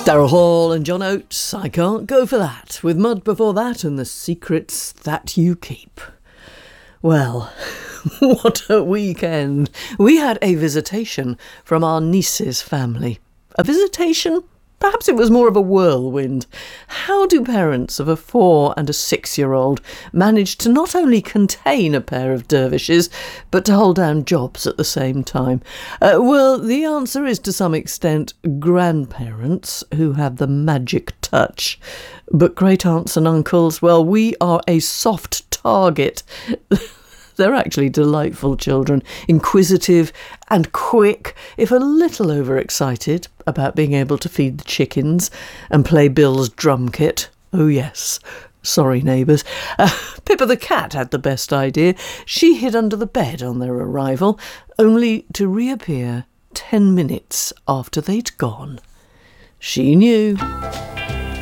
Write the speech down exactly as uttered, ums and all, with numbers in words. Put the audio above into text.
Daryl Hall and John Oates, I Can't Go For That, with Mud before that and The Secrets That You Keep. Well, what a weekend. We had a visitation from our niece's family. A visitation? Perhaps it was more of a whirlwind. How do parents of a four and a six-year-old manage to not only contain a pair of dervishes, but to hold down jobs at the same time? Uh, well, the answer is to some extent grandparents who have the magic touch. But great-aunts and uncles, well, we are a soft target. They're actually delightful children, inquisitive and quick, if a little overexcited about being able to feed the chickens and play Bill's drum kit. Oh yes, sorry neighbours. Uh, Pippa the cat had the best idea. She hid under the bed on their arrival, only to reappear ten minutes after they'd gone. She knew.